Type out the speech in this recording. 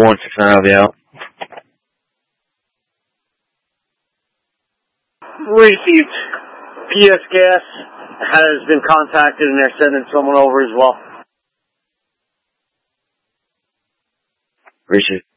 169, I'll be out. Received. PS Gas has been contacted and they're sending someone over as well. Received.